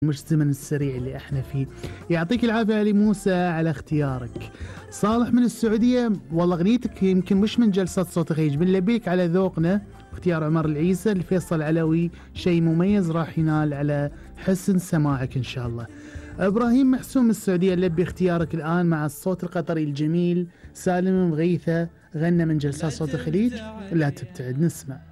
مش الزمن السريع اللي احنا فيه. يعطيك العافيه علي موسى على اختيارك. صالح من السعوديه، والله اغنيتك يمكن مش من جلسات صوت خيج، بنلبيك على ذوقنا. اختيار عمر العيسى لفيصل علوي، شيء مميز راح ينال على حسن سماعك ان شاء الله. ابراهيم محسوم من السعوديه، نلبي اختيارك الان مع الصوت القطري الجميل سالم مغيثه، غنى من جلسات صوت الخليج لا تبتعد، نسمع.